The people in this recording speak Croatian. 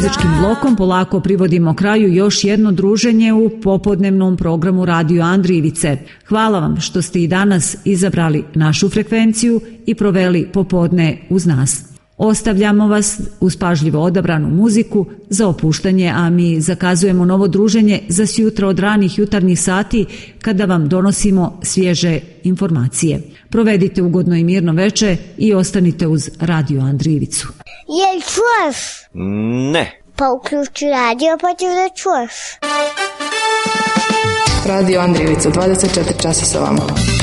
muzičkim blokom polako privodimo kraju još jedno druženje u popodnevnom programu Radio Andrijevice. Hvala vam što ste i danas izabrali našu frekvenciju i proveli popodne uz nas. Ostavljamo vas uz pažljivo odabranu muziku za opuštanje, a mi zakazujemo novo druženje za sjutra od ranih jutarnjih sati kada vam donosimo svježe informacije. Provedite ugodno i mirno veče i ostanite uz Radio Andrijevicu. Jel čuješ? Ne. Pa uključi radio pa ćeš da čuješ. Radio Andrijevica, 24 časa sa vama.